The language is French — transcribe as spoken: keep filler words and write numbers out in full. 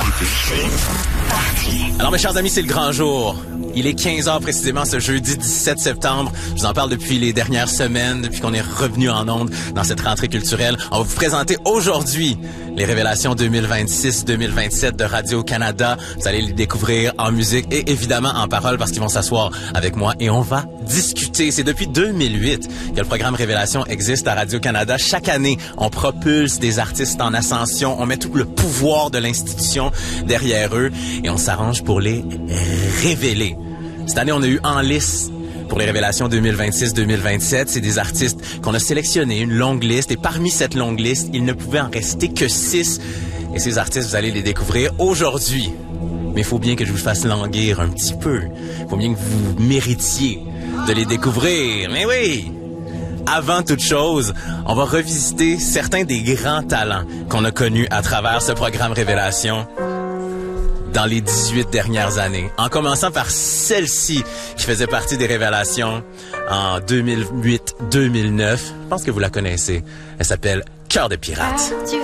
Alors mes chers amis, c'est le grand jour. Il est quinze heures précisément ce jeudi dix-sept septembre. Je vous en parle depuis les dernières semaines, depuis qu'on est revenu en ondes dans cette rentrée culturelle. On va vous présenter aujourd'hui les révélations deux mille vingt-six deux mille vingt-sept de Radio-Canada. Vous allez les découvrir en musique et évidemment en parole parce qu'ils vont s'asseoir avec moi et on va discuter. C'est depuis deux mille huit que le programme Révélation existe à Radio-Canada. Chaque année, on propulse des artistes en ascension. On met tout le pouvoir de l'institution derrière eux et on s'arrange pour les révéler. Cette année, on a eu en lice pour les révélations deux mille vingt-six deux mille vingt-sept. C'est des artistes qu'on a sélectionnés, une longue liste. Et parmi cette longue liste, il ne pouvait en rester que six. Et ces artistes, vous allez les découvrir aujourd'hui. Mais il faut bien que je vous fasse languir un petit peu. Il faut bien que vous méritiez de les découvrir. Mais oui! Avant toute chose, on va revisiter certains des grands talents qu'on a connus à travers ce programme Révélation dans les dix-huit dernières années. En commençant par celle-ci qui faisait partie des révélations en deux mille huit deux mille neuf. Je pense que vous la connaissez. Elle s'appelle Cœur de pirate.